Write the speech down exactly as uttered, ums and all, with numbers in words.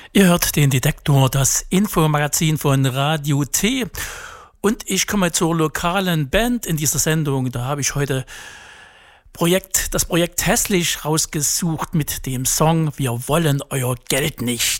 Ihr hört den Detektor, das Infomagazin von Radio T. Und ich komme zur lokalen Band in dieser Sendung. Da habe ich heute Projekt, das Projekt Hässlich rausgesucht mit dem Song Wir wollen euer Geld nicht.